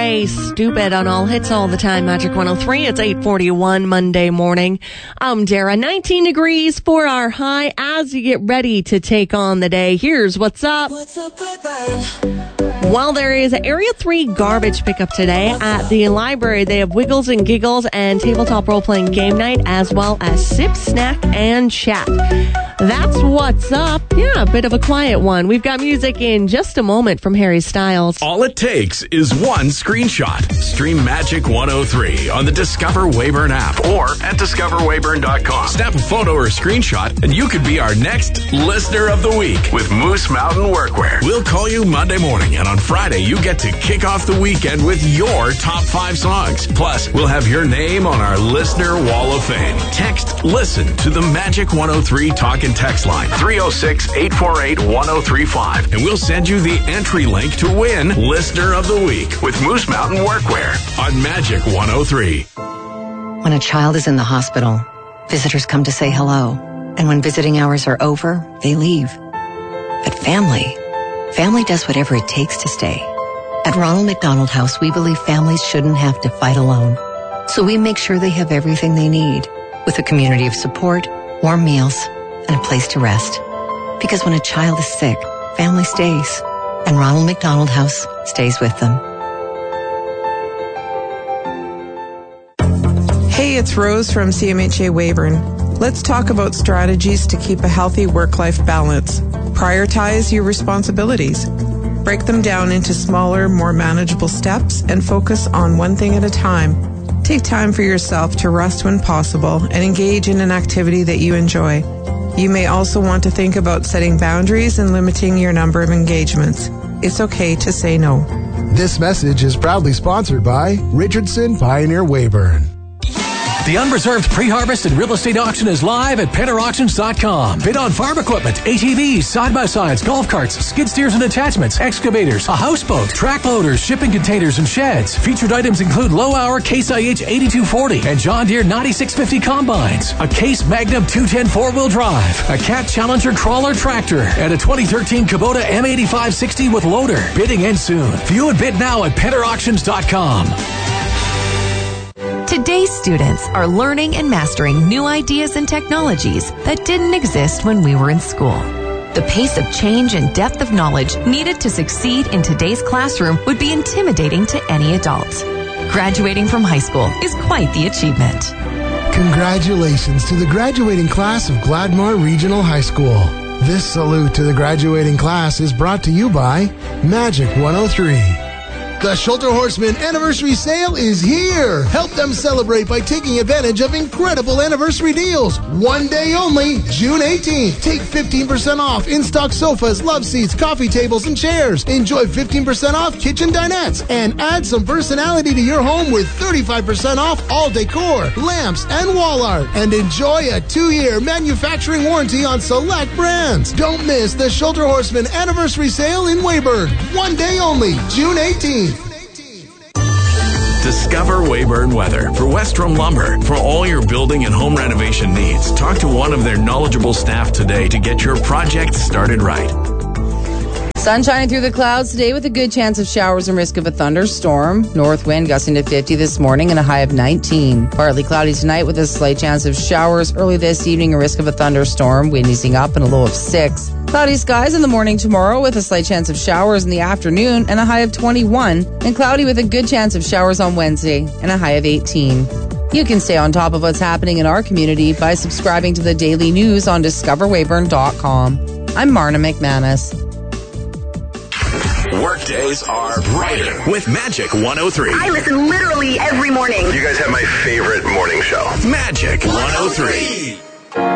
Ray, Stupid on All Hits All the Time, Magic 103. It's 8:41 Monday morning. I'm Dara. 19 degrees for our high as you get ready to take on the day. Here's what's up. Well, there is an Area 3 garbage pickup today at the library. They have Wiggles and Giggles and tabletop role-playing game night, as well as Sip, Snack, and Chat. That's what's up. Yeah, a bit of a quiet one. We've got music in just a moment from Harry Styles. All it takes is one screenshot. Stream Magic 103 on the Discover Weyburn app or at discoverweyburn.com. Snap a photo or screenshot and you could be our next Listener of the Week with Moose Mountain Workwear. We'll call you Monday morning, and on Friday you get to kick off the weekend with your top 5 songs. Plus, we'll have your name on our Listener Wall of Fame. Text LISTEN to the Magic 103 talk and text line 306-848-1035, and we'll send you the entry link to win Listener of the Week with Moose Mountain Workwear on Magic 103. When a child is in the hospital, visitors come to say hello. And when visiting hours are over, they leave. But family does whatever it takes to stay. At Ronald McDonald House, we believe families shouldn't have to fight alone. So we make sure they have everything they need, with a community of support, warm meals, and a place to rest. Because when a child is sick, family stays. And Ronald McDonald House stays with them. Hey, it's Rose from CMHA Weyburn. Let's talk about strategies to keep a healthy work-life balance. Prioritize your responsibilities. Break them down into smaller, more manageable steps and focus on one thing at a time. Take time for yourself to rest when possible and engage in an activity that you enjoy. You may also want to think about setting boundaries and limiting your number of engagements. It's okay to say no. This message is proudly sponsored by Richardson Pioneer Weyburn. The unreserved pre-harvest and real estate auction is live at PennerAuctions.com. Bid on farm equipment, ATVs, side-by-sides, golf carts, skid steers and attachments, excavators, a houseboat, track loaders, shipping containers, and sheds. Featured items include low-hour Case IH 8240 and John Deere 9650 combines, a Case Magnum 210 4-wheel drive, a Cat Challenger crawler tractor, and a 2013 Kubota M8560 with loader. Bidding ends soon. View and bid now at PennerAuctions.com. Today's students are learning and mastering new ideas and technologies that didn't exist when we were in school. The pace of change and depth of knowledge needed to succeed in today's classroom would be intimidating to any adult. Graduating from high school is quite the achievement. Congratulations to the graduating class of Gladmore Regional High School. This salute to the graduating class is brought to you by Magic 103. The Schulter Horseman Anniversary Sale is here. Help them celebrate by taking advantage of incredible anniversary deals. One day only, June 18th. Take 15% off in-stock sofas, love seats, coffee tables, and chairs. Enjoy 15% off kitchen dinettes. And add some personality to your home with 35% off all decor, lamps, and wall art. And enjoy a 2-year manufacturing warranty on select brands. Don't miss the Schulter Horseman Anniversary Sale in Weyburn. One day only, June 18th. Discover Weyburn Weather for Westrom Lumber. For all your building and home renovation needs, talk to one of their knowledgeable staff today to get your project started right. Sun shining through the clouds today with a good chance of showers and risk of a thunderstorm. North wind gusting to 50 this morning and a high of 19. Partly cloudy tonight with a slight chance of showers early this evening, a risk of a thunderstorm. Wind easing up and a low of 6. Cloudy skies in the morning tomorrow with a slight chance of showers in the afternoon and a high of 21. And cloudy with a good chance of showers on Wednesday and a high of 18. You can stay on top of what's happening in our community by subscribing to the daily news on discoverweyburn.com. I'm Marna McManus. Workdays are brighter with Magic 103. I listen literally every morning. You guys have my favorite morning show. Magic 103.